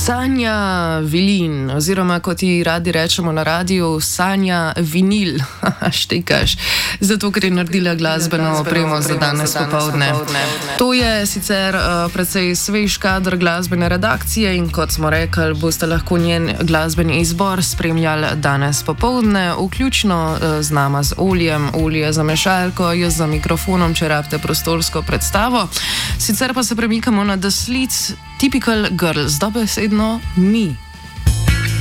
Sanja Vilin, oziroma kot ji radi rečemo na radiju, Sanja Vinil, štekaš, zato ker je naredila glasbeno opremo za danes popoldne. To je sicer precej svež kader glasbene redakcije in kot smo rekli, boste lahko njen glasbeni izbor spremljali danes popoldne, vključno z nama z Oljem, Olje za mešalko, jaz za mikrofonom, če rabite prostorsko predstavo. Sicer pa se premikamo na The Slits, Typical Girls, dobesedno mi.